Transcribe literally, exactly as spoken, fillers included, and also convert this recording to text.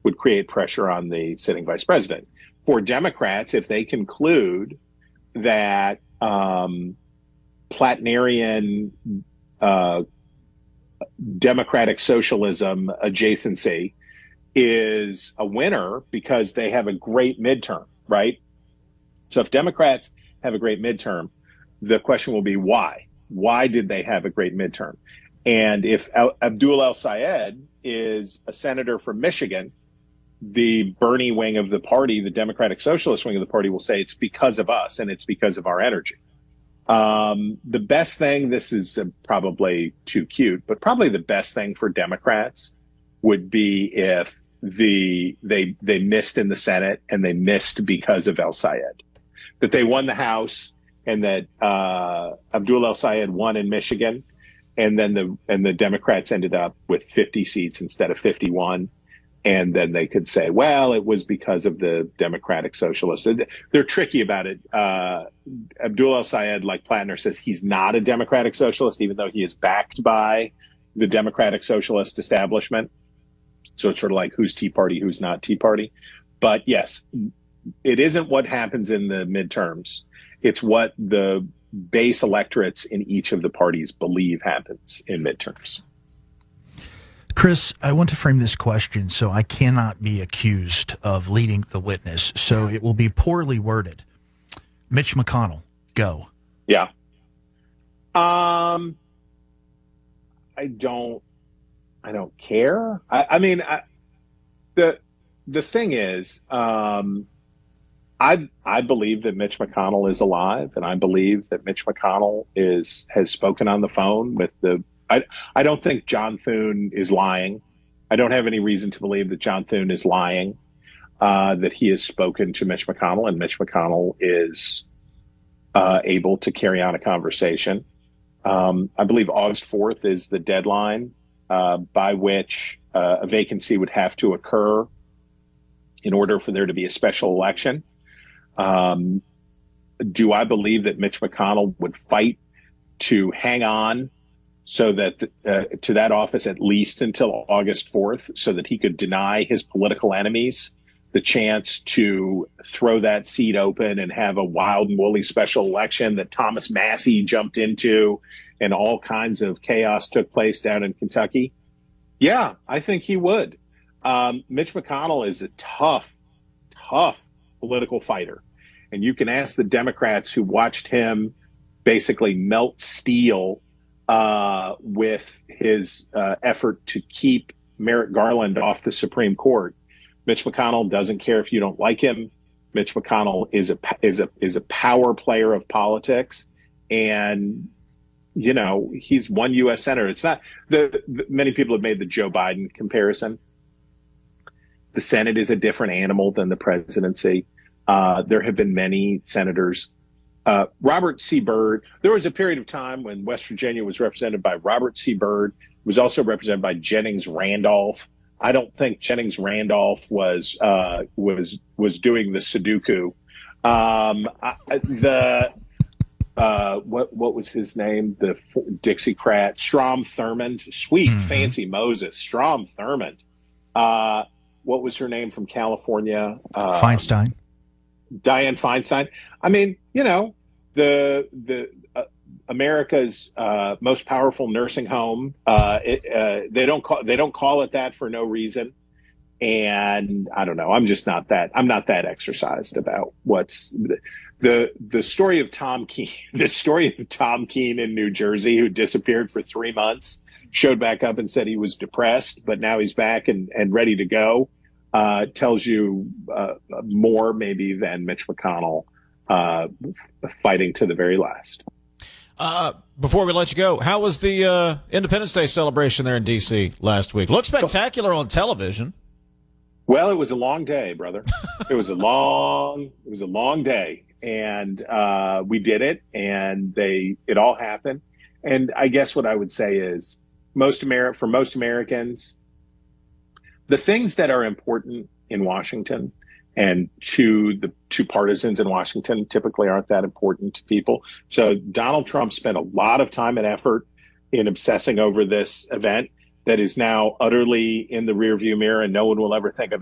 would create pressure on the sitting vice president. For Democrats, if they conclude that um, Platnerian uh, democratic socialism adjacency is a winner because they have a great midterm, right? So if Democrats have a great midterm, the question will be why? Why did they have a great midterm? And if Al- Abdul El-Sayed is a senator from Michigan, the Bernie wing of the party, the Democratic Socialist wing of the party, will say it's because of us and it's because of our energy. Um, the best thing, this is uh, probably too cute, but probably the best thing for Democrats would be if the they they missed in the Senate and they missed because of El-Sayed, that they won the House and that uh, Abdul El-Sayed won in Michigan, and then the and the Democrats ended up with fifty seats instead of fifty-one. And then they could say, well, it was because of the Democratic Socialists. They're tricky about it. Uh, Abdul El-Sayed, like Plattner, says he's not a Democratic Socialist, even though he is backed by the Democratic Socialist establishment. So it's sort of like who's Tea Party, who's not Tea Party. But yes, it isn't what happens in the midterms. It's what the base electorates in each of the parties believe happens in midterms. Chris, I want to frame this question so I cannot be accused of leading the witness, so it will be poorly worded. Mitch McConnell, go. Yeah. Um, I don't, I don't care. I, I mean, I, the the thing is, um, I I believe that Mitch McConnell is alive, and I believe that Mitch McConnell is has spoken on the phone with the. I, I don't think John Thune is lying. I don't have any reason to believe that John Thune is lying, uh, that he has spoken to Mitch McConnell and Mitch McConnell is uh, able to carry on a conversation. Um, I believe August fourth is the deadline uh, by which uh, a vacancy would have to occur in order for there to be a special election. Um, do I believe that Mitch McConnell would fight to hang on so that uh, to that office at least until August fourth, so that he could deny his political enemies the chance to throw that seat open and have a wild and woolly special election that Thomas Massie jumped into and all kinds of chaos took place down in Kentucky? Yeah, I think he would. Um, Mitch McConnell is a tough, tough political fighter. And you can ask the Democrats who watched him basically melt steel uh, with his uh, effort to keep Merrick Garland off the Supreme Court. Mitch McConnell doesn't care if you don't like him. Mitch McConnell is a is a is a power player of politics, and you know he's one U S senator. It's not the, the many people have made the Joe Biden comparison. The Senate is a different animal than the presidency. Uh, there have been many senators. Uh, Robert C. Byrd, there was a period of time when West Virginia was represented by Robert C. Byrd, was also represented by Jennings Randolph. I don't think Jennings Randolph was uh, was was doing the Sudoku. Um, I, the uh, what what was his name? The Dixiecrat, Strom Thurmond, sweet mm-hmm. fancy Moses, Strom Thurmond. Uh, what was her name from California? Um, Feinstein. Dianne Feinstein. I mean, you know, the the uh, America's uh, most powerful nursing home. Uh, it, uh, they don't call they don't call it that for no reason. And I don't know. I'm just not that. I'm not that exercised about what's the the, the story of Tom Keene. The story of Tom Keene in New Jersey, who disappeared for three months, showed back up and said he was depressed, but now he's back and, and ready to go. Uh, tells you uh, more maybe than Mitch McConnell uh, fighting to the very last. Uh, before we let you go, how was the uh, Independence Day celebration there in D C last week? Looked spectacular on television. Well, it was a long day, brother. It was a long, it was a long day, and uh, we did it, and they it all happened. And I guess what I would say is, most Ameri- for most Americans, the things that are important in Washington and to the to partisans in Washington typically aren't that important to people. So Donald Trump spent a lot of time and effort in obsessing over this event that is now utterly in the rearview mirror, and no one will ever think of